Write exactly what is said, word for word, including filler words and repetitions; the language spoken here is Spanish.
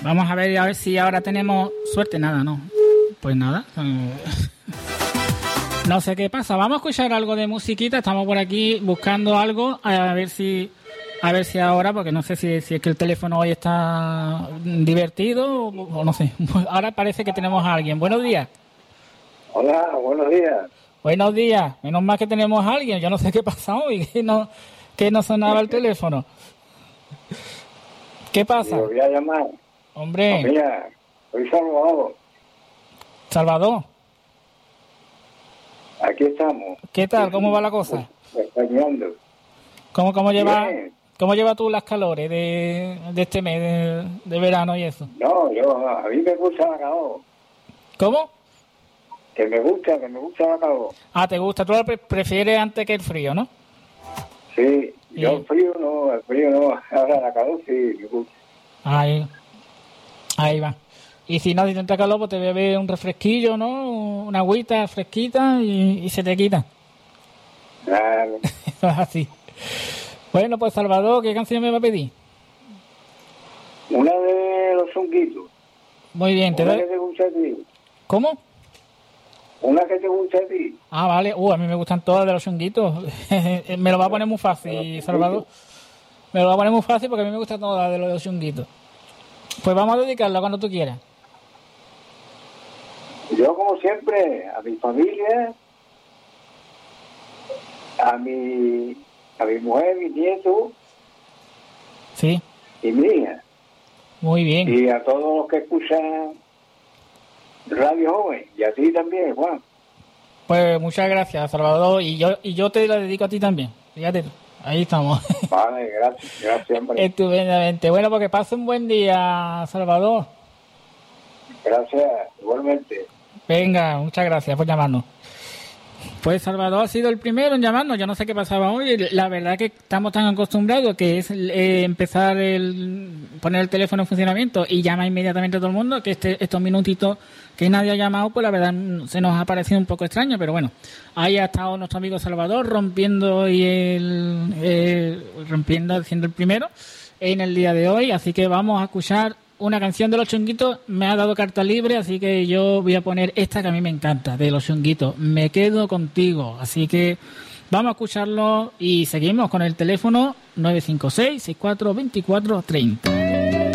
Vamos a ver, a ver si ahora tenemos suerte. Nada, no. Pues nada. No sé qué pasa. Vamos a escuchar algo de musiquita. Estamos por aquí buscando algo. A ver si... A ver si ahora, porque no sé si, si es que el teléfono hoy está divertido o, o no sé. Ahora parece que tenemos a alguien. Buenos días. Hola, buenos días. Buenos días. Menos mal que tenemos a alguien. Yo no sé qué pasa hoy, que no, que no sonaba el teléfono. ¿Qué pasa? Lo voy a llamar. Hombre. Oh, mira, soy Salvador. Salvador. Aquí estamos. ¿Qué tal? ¿Cómo va la cosa? Españando. ¿Cómo, cómo lleva? Bien. ¿Cómo llevas tú las calores de, de este mes, de, de verano y eso? No, yo, a mí me gusta la calor. ¿Cómo? Que me gusta, que me gusta la calor. Ah, ¿te gusta? Tú lo pre- prefieres antes que el frío, ¿no? Sí, yo Sí. el frío no, el frío no, ahora la calor sí me gusta. Ahí, ahí va. Y si no, si te entra calor, pues te bebes un refresquillo, ¿no? Una agüita fresquita y, y se te quita. Claro. Eso es así. Bueno, pues Salvador, ¿qué canción me va a pedir? Una de los Zunguitos. Muy bien, te Una doy... que te gusta a ti. ¿Cómo? Una que te gusta a ti. Ah, vale. Uh, a mí me gustan todas de los chunguitos. Me lo va a poner muy fácil, Salvador. Me lo va a poner muy fácil porque a mí me gustan todas de los chunguitos. Pues vamos a dedicarla cuando tú quieras. Yo, como siempre, a mi familia, a mi, a mi mujer, mi nieto Sí, y mi hija. muy bien. Y a todos los que escuchan Radio Joven. Y a ti también, Juan. Pues muchas gracias, Salvador. Y yo y yo te la dedico a ti también. Fíjate, ahí estamos. Vale, gracias, gracias, hombre. Estupendamente. Bueno, porque pase un buen día, Salvador. Gracias, igualmente. Venga, muchas gracias por llamarnos. Pues Salvador ha sido el primero en llamarnos. Yo no sé qué pasaba hoy. La verdad que estamos tan acostumbrados que es eh, empezar el poner el teléfono en funcionamiento y llama inmediatamente a todo el mundo, que este, estos minutitos que nadie ha llamado, pues la verdad se nos ha parecido un poco extraño, pero bueno, ahí ha estado nuestro amigo Salvador rompiendo y el, eh, rompiendo, siendo el primero en el día de hoy. Así que vamos a escuchar una canción de los Chunguitos. Me ha dado carta libre, así que yo voy a poner esta que a mí me encanta, de los Chunguitos, Me quedo contigo. Así que vamos a escucharlo y seguimos con el teléfono nueve cinco seis, seis cuatro dos cuatro tres cero.